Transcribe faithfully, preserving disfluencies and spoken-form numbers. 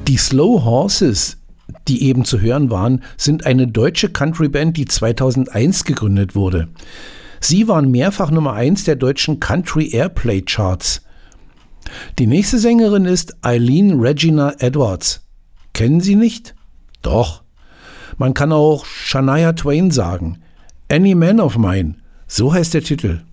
Die Slow Horses, die eben zu hören waren, sind eine deutsche Country-Band, die zweitausendeins gegründet wurde. Sie waren mehrfach Nummer eins der deutschen Country Airplay Charts. Die nächste Sängerin ist Eileen Regina Edwards. Kennen Sie nicht? Doch. Man kann auch Shania Twain sagen. Any Man of Mine, so heißt der Titel.